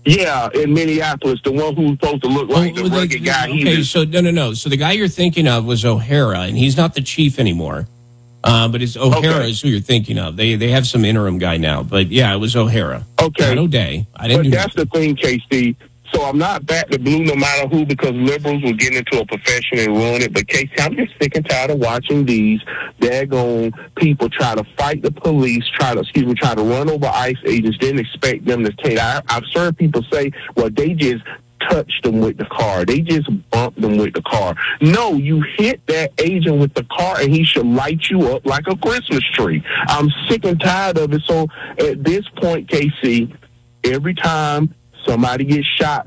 Yeah, in Minneapolis, the one who's supposed to look like the rugged guy. Okay, so no. So the guy you're thinking of was O'Hara, and he's not the chief anymore. But it's O'Hara is who you're thinking of. They have some interim guy now, but yeah, it was O'Hara. Okay, not O'Day. I didn't. But that's the thing, KC. So I'm not back to blue no matter who, because liberals will get into a profession and ruin it. But KC, I'm just sick and tired of watching these daggone people try to fight the police, try to run over ICE agents, didn't expect them to take. I've heard people say, well, they just touched them with the car. They just bumped them with the car. No, you hit that agent with the car and he should light you up like a Christmas tree. I'm sick and tired of it. So at this point, KC, every time somebody gets shot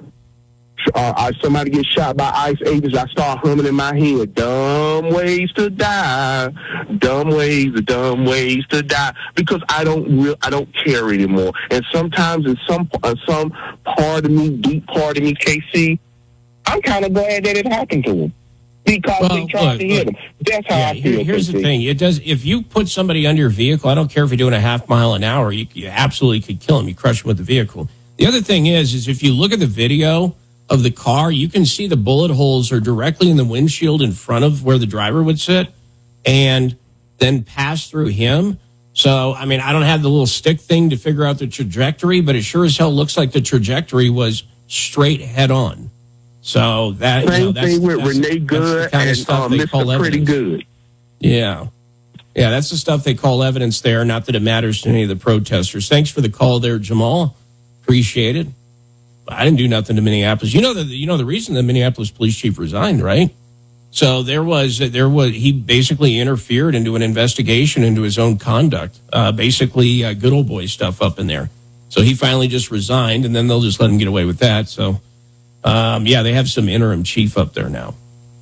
by ICE agents, I start humming in my head, dumb ways to die, dumb ways to die, because I don't care anymore. And sometimes in some part of me, deep part of me, KC, I'm kind of glad that it happened to him, because they tried to hit him. That's how I feel. Here's KC. the thing: it does. If you put somebody under your vehicle, I don't care if you're doing a half mile an hour, you absolutely could kill him. You crush him with the vehicle. The other thing is if you look at the video of the car, you can see the bullet holes are directly in the windshield in front of where the driver would sit and then pass through him. So, I mean, I don't have the little stick thing to figure out the trajectory, but it sure as hell looks like the trajectory was straight head on. So that same thing with Renee Good and Mr. Pretty Good. Yeah. Yeah, that's the stuff they call evidence there. Not that it matters to any of the protesters. Thanks for the call there, Jamal. Appreciate it. I didn't do nothing to Minneapolis. You know the reason the Minneapolis police chief resigned, right? So he basically interfered into an investigation into his own conduct, basically good old boy stuff up in there. So he finally just resigned, and then they'll just let him get away with that. So they have some interim chief up there now.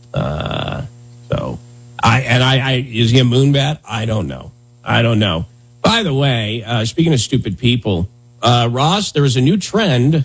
Is he a moonbat? I don't know. By the way, speaking of stupid people, Ross, there's a new trend,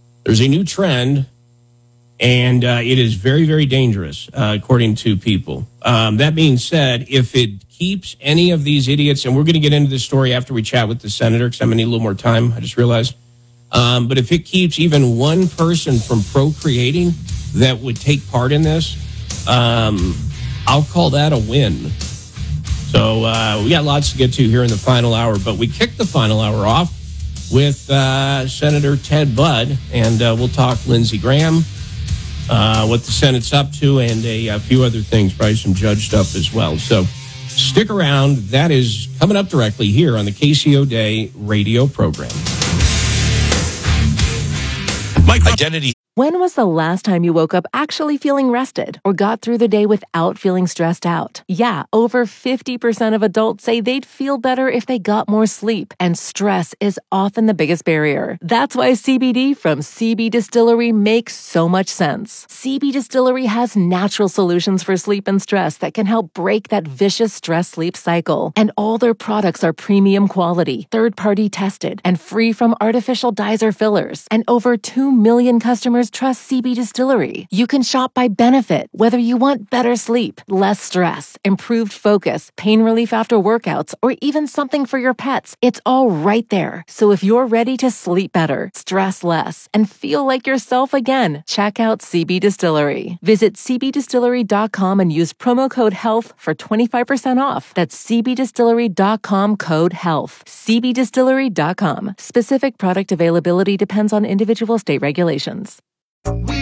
and it is very, very dangerous, according to people. That being said, if it keeps any of these idiots, and we're going to get into this story after we chat with the senator, because I'm going to need a little more time, I just realized. But if it keeps even one person from procreating that would take part in this, I'll call that a win. So we got lots to get to here in the final hour, but we kicked the final hour off with Senator Ted Budd, and we'll talk Lindsey Graham, what the Senate's up to, and a few other things, probably some judge stuff as well. So stick around. That is coming up directly here on the KCO Day radio program. My identity. When was the last time you woke up actually feeling rested or got through the day without feeling stressed out? Yeah, over 50% of adults say they'd feel better if they got more sleep, and stress is often the biggest barrier. That's why CBD from CB Distillery makes so much sense. CB Distillery has natural solutions for sleep and stress that can help break that vicious stress-sleep cycle. And all their products are premium quality, third-party tested, and free from artificial dyes or fillers. And over 2 million customers trust CB Distillery. You can shop by benefit, whether you want better sleep, less stress, improved focus, pain relief after workouts, or even something for your pets. It's all right there. So if you're ready to sleep better, stress less, and feel like yourself again, check out CB Distillery. Visit cbdistillery.com and use promo code HEALTH for 25% off. That's cbdistillery.com, code HEALTH. cbdistillery.com. Specific product availability depends on individual state regulations.